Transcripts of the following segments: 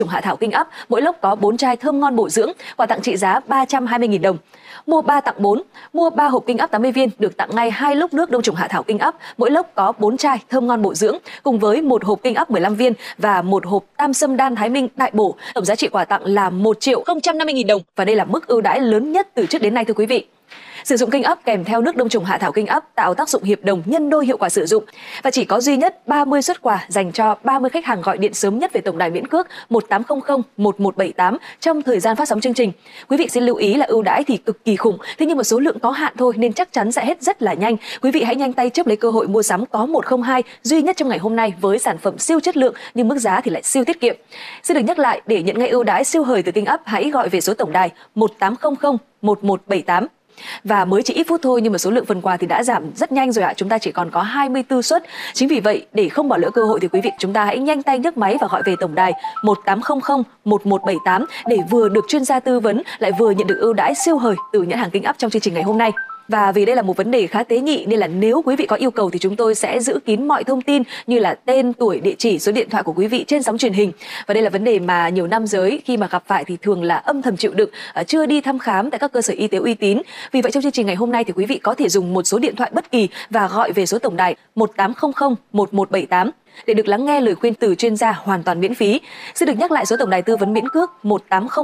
Hạ Thảo Kinh Up, mỗi lốc có 4 chai thơm ngon bổ dưỡng, quà tặng trị giá 320.000 đồng. Mua 3 tặng 4, mua 3 hộp Kinh Up 80 viên được tặng ngay 2 lốc nước đông trùng Hạ Thảo Kinh Up, mỗi lốc có 4 chai thơm ngon bổ dưỡng cùng với một hộp Kinh Up 15 viên và một hộp Tam Sâm Đan Thái Minh đại bổ. Tổng giá trị quà tặng là 1.050.000 đồng và đây là mức ưu đãi lớn nhất từ trước đến nay thưa quý vị. Sử dụng Kinh Up kèm theo nước đông trùng Hạ Thảo Kinh Up tạo tác dụng hiệp đồng nhân đôi hiệu quả sử dụng và chỉ có duy nhất 30 suất quà dành cho 30 khách hàng gọi điện sớm nhất về tổng đài miễn cước 1800 1178 trong thời gian phát sóng chương trình. Quý vị xin lưu ý là ưu đãi thì cực kỳ khủng, thế nhưng mà số lượng có hạn thôi nên chắc chắn sẽ hết rất là nhanh. Quý vị hãy nhanh tay chớp lấy cơ hội mua sắm có 102 duy nhất trong ngày hôm nay với sản phẩm siêu chất lượng nhưng mức giá thì lại siêu tiết kiệm. Xin được nhắc lại, để nhận ngay ưu đãi siêu hời từ Kinh Up, hãy gọi về số tổng đài 1800 1178. Và mới chỉ ít phút thôi nhưng mà số lượng phần quà thì đã giảm rất nhanh rồi ạ. Chúng ta chỉ còn có 24 suất. Chính vì vậy để không bỏ lỡ cơ hội thì quý vị chúng ta hãy nhanh tay nhấc máy và gọi về tổng đài 1800 1178 để vừa được chuyên gia tư vấn lại vừa nhận được ưu đãi siêu hời từ nhãn hàng Kinh Up trong chương trình ngày hôm nay. Và vì đây là một vấn đề khá tế nhị nên là nếu quý vị có yêu cầu thì chúng tôi sẽ giữ kín mọi thông tin như là tên, tuổi, địa chỉ, số điện thoại của quý vị trên sóng truyền hình. Và đây là vấn đề mà nhiều nam giới khi mà gặp phải thì thường là âm thầm chịu đựng, chưa đi thăm khám tại các cơ sở y tế uy tín. Vì vậy trong chương trình ngày hôm nay thì quý vị có thể dùng một số điện thoại bất kỳ và gọi về số tổng đài 1800 1178 để được lắng nghe lời khuyên từ chuyên gia hoàn toàn miễn phí. Xin được nhắc lại số tổng đài tư vấn miễn cước 1800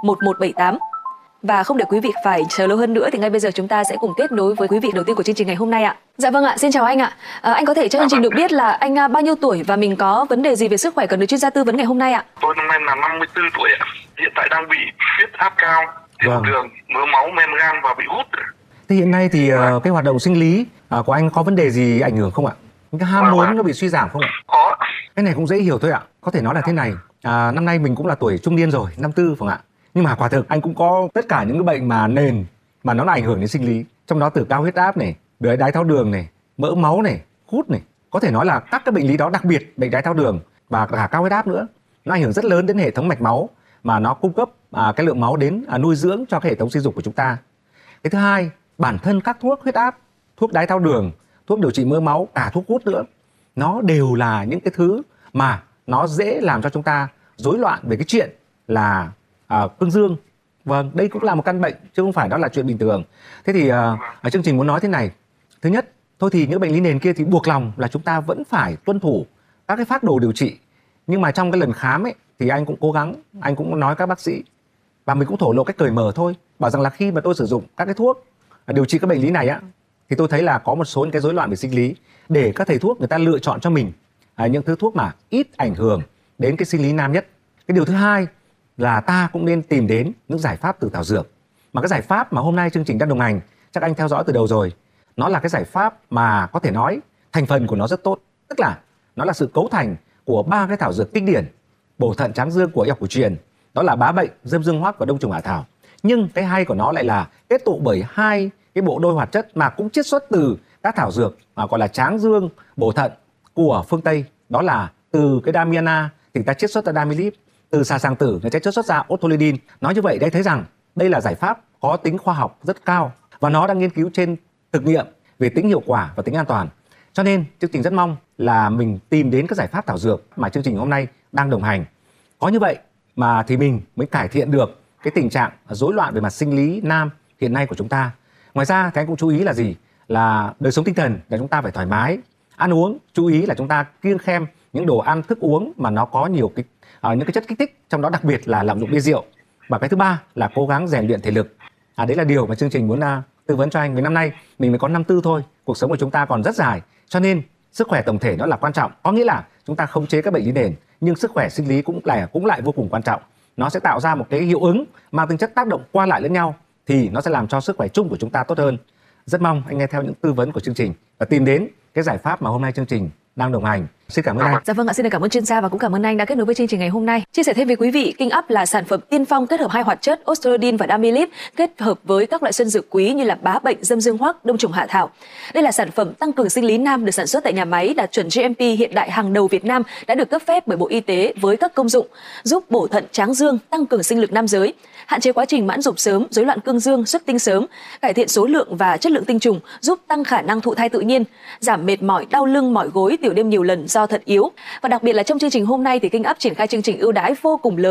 1178. Và không để quý vị phải chờ lâu hơn nữa thì ngay bây giờ chúng ta sẽ cùng kết nối với quý vị đầu tiên của chương trình ngày hôm nay ạ. Dạ vâng ạ, xin chào anh ạ. Anh có thể cho chương trình được biết là anh bao nhiêu tuổi và mình có vấn đề gì về sức khỏe cần được chuyên gia tư vấn ngày hôm nay ạ? Tôi năm nay là 54 tuổi ạ. Hiện tại đang bị huyết áp cao, tiểu đường, mỡ máu, men gan và bị gút. Thế hiện nay thì cái hoạt động sinh lý của anh có vấn đề gì ảnh hưởng không ạ? Cái ham muốn nó bị suy giảm không ạ? Có. Cái này cũng dễ hiểu thôi ạ. Có thể nói là thế này. Năm nay mình cũng là tuổi trung niên rồi, 54 phải không ạ? Nhưng mà quả thực anh cũng có tất cả những cái bệnh mà nền mà nó là ảnh hưởng đến sinh lý, trong đó từ cao huyết áp này, đái tháo đường này, mỡ máu này, gút này, có thể nói là các cái bệnh lý đó, đặc biệt bệnh đái tháo đường và cả cao huyết áp nữa, nó ảnh hưởng rất lớn đến hệ thống mạch máu mà nó cung cấp cái lượng máu đến nuôi dưỡng cho cái hệ thống sinh dục của chúng ta. Cái thứ hai, bản thân các thuốc huyết áp, thuốc đái tháo đường, thuốc điều trị mỡ máu, cả thuốc gút nữa, nó đều là những cái thứ mà nó dễ làm cho chúng ta rối loạn về cái chuyện là cương dương. Vâng, đây cũng là một căn bệnh chứ không phải đó là chuyện bình thường. Thế thì chương trình muốn nói thế này. Thứ nhất, thôi thì những bệnh lý nền kia thì buộc lòng là chúng ta vẫn phải tuân thủ các cái phác đồ điều trị. Nhưng mà trong cái lần khám ấy thì anh cũng cố gắng, anh cũng nói các bác sĩ và mình cũng thổ lộ cách cởi mở thôi, bảo rằng là khi mà tôi sử dụng các cái thuốc điều trị các bệnh lý này á thì tôi thấy là có một số những cái rối loạn về sinh lý, để các thầy thuốc người ta lựa chọn cho mình những thứ thuốc mà ít ảnh hưởng đến cái sinh lý nam nhất. Cái điều thứ hai là ta cũng nên tìm đến những giải pháp từ thảo dược. Mà cái giải pháp mà hôm nay chương trình đang đồng hành, chắc anh theo dõi từ đầu rồi, nó là cái giải pháp mà có thể nói thành phần của nó rất tốt. Tức là nó là sự cấu thành của 3 cái thảo dược kinh điển bổ thận tráng dương của y học cổ truyền, đó là bá bệnh, dâm dương hoắc và đông trùng hạ thảo. Nhưng cái hay của nó lại là kết tụ bởi 2 cái bộ đôi hoạt chất mà cũng chiết xuất từ các thảo dược mà gọi là tráng dương bổ thận của phương Tây, đó là từ cái Damiana thì người ta chiết xuất ra Damilip, từ xà sàng tử người ta chiết xuất ra Otolidin. Nói như vậy để thấy rằng đây là giải pháp có tính khoa học rất cao và nó đang nghiên cứu trên thực nghiệm về tính hiệu quả và tính an toàn. Cho nên chương trình rất mong là mình tìm đến các giải pháp thảo dược mà chương trình hôm nay đang đồng hành. Có như vậy mà thì mình mới cải thiện được cái tình trạng rối loạn về mặt sinh lý nam hiện nay của chúng ta. Ngoài ra thì anh cũng chú ý là gì? Là đời sống tinh thần là chúng ta phải thoải mái. Ăn uống, chú ý là chúng ta kiêng khem những đồ ăn thức uống mà nó có nhiều những cái chất kích thích, trong đó đặc biệt là lạm dụng bia rượu. Và cái thứ ba là cố gắng rèn luyện thể lực. Đấy là điều mà chương trình muốn tư vấn cho anh. Vì năm nay mình mới có 54 thôi, cuộc sống của chúng ta còn rất dài, cho nên sức khỏe tổng thể nó là quan trọng. Có nghĩa là chúng ta khống chế các bệnh lý nền, nhưng sức khỏe sinh lý cũng lại vô cùng quan trọng. Nó sẽ tạo ra một cái hiệu ứng mang tính chất tác động qua lại lẫn nhau, thì nó sẽ làm cho sức khỏe chung của chúng ta tốt hơn. Rất mong anh nghe theo những tư vấn của chương trình và tìm đến cái giải pháp mà hôm nay chương trình đang đồng hành. Xin cảm ơn anh. Dạ vâng ạ, xin cảm ơn chuyên gia và cũng cảm ơn anh đã kết nối với chương trình ngày hôm nay. Chia sẻ thêm với quý vị, Kinh Up là sản phẩm tiên phong kết hợp 2 hoạt chất Osterodin và Damilip kết hợp với các loại xuân dược quý như là bá bệnh, dâm dương hoắc, đông trùng hạ thảo. Đây là sản phẩm tăng cường sinh lý nam được sản xuất tại nhà máy đạt chuẩn GMP hiện đại hàng đầu Việt Nam, đã được cấp phép bởi Bộ Y tế với các công dụng giúp bổ thận tráng dương, tăng cường sinh lực nam giới, hạn chế quá trình mãn dục sớm, rối loạn cương dương, xuất tinh sớm, cải thiện số lượng và chất lượng tinh trùng, giúp tăng khả năng thụ thai tự nhiên, giảm mệt mỏi, đau lưng, mỏi gối, tiểu đêm nhiều lần, do thận yếu. Và đặc biệt là trong chương trình hôm nay thì Kinh Up triển khai chương trình ưu đãi vô cùng lớn